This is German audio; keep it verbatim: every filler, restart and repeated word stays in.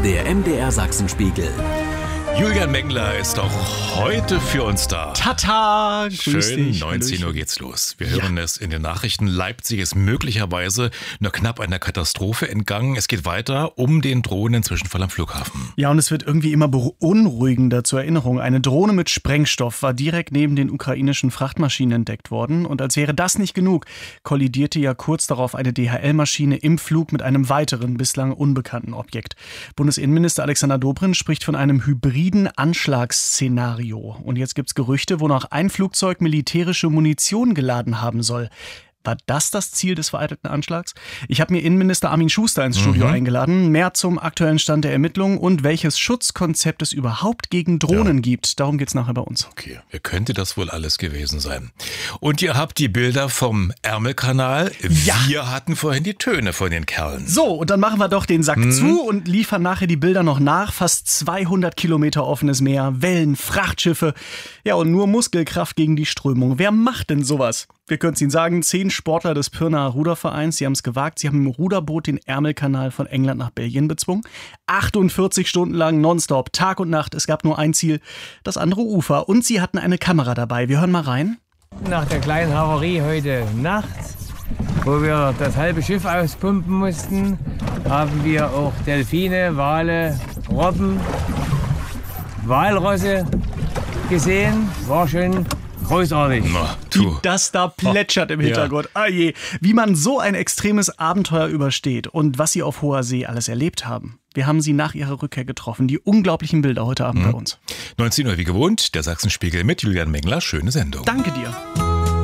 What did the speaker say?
Der M D R Sachsenspiegel. Julian Mengler ist auch heute für uns da. Tata! Grüß Schön, dich. neunzehn Uhr geht's los. Wir hören ja. es in den Nachrichten. Leipzig ist möglicherweise nur knapp einer Katastrophe entgangen. Es geht weiter um den Drohnenzwischenfall am Flughafen. Ja, und es wird irgendwie immer beunruhigender. Zur Erinnerung, eine Drohne mit Sprengstoff war direkt neben den ukrainischen Frachtmaschinen entdeckt worden. Und als wäre das nicht genug, kollidierte ja kurz darauf eine D H L-Maschine im Flug mit einem weiteren, bislang unbekannten Objekt. Bundesinnenminister Alexander Dobrindt spricht von einem hybriden Anschlagsszenario. Und jetzt gibt's Gerüchte, wonach ein Flugzeug militärische Munition geladen haben soll. War das das Ziel des vereitelten Anschlags? Ich habe mir Innenminister Armin Schuster ins Studio mhm. eingeladen. Mehr zum aktuellen Stand der Ermittlungen und welches Schutzkonzept es überhaupt gegen Drohnen ja. gibt. Darum geht's nachher bei uns. Okay, wer könnte das wohl alles gewesen sein? Und ihr habt die Bilder vom Ärmelkanal. Ja. Wir hatten vorhin die Töne von den Kerlen. So, und dann machen wir doch den Sack mhm. zu und liefern nachher die Bilder noch nach. Fast zweihundert Kilometer offenes Meer, Wellen, Frachtschiffe. Ja, und nur Muskelkraft gegen die Strömung. Wer macht denn sowas? Wir können es Ihnen sagen, zehn Sportler des Pirnaer Rudervereins, sie haben es gewagt, sie haben im Ruderboot den Ärmelkanal von England nach Belgien bezwungen. achtundvierzig Stunden lang nonstop, Tag und Nacht, es gab nur ein Ziel, das andere Ufer. Und sie hatten eine Kamera dabei, wir hören mal rein. Nach der kleinen Havarie heute Nacht, wo wir das halbe Schiff auspumpen mussten, haben wir auch Delfine, Wale, Robben, Walrosse gesehen, war schon großartig. Na, Wie das da plätschert im Hintergrund. Ja. Ah je. Wie man so ein extremes Abenteuer übersteht und was sie auf hoher See alles erlebt haben. Wir haben sie nach ihrer Rückkehr getroffen. Die unglaublichen Bilder heute Abend mhm. bei uns. neunzehn Uhr wie gewohnt, der Sachsenspiegel mit Julian Mengler. Schöne Sendung. Danke dir.